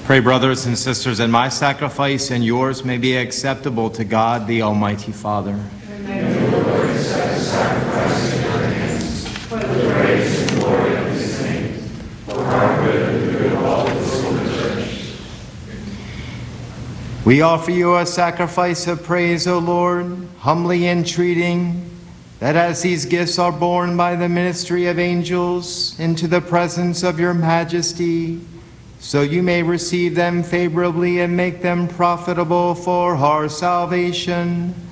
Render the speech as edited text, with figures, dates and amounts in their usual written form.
Pray, brothers and sisters, that my sacrifice and yours may be acceptable to God, the Almighty Father. And may the Lord accept the sacrifice in your hands, for the praise and glory of his name, for our good and the good of all his holy church. We offer you a sacrifice of praise, O Lord, humbly entreating that as these gifts are borne by the ministry of angels into the presence of your majesty, so you may receive them favorably and make them profitable for our salvation.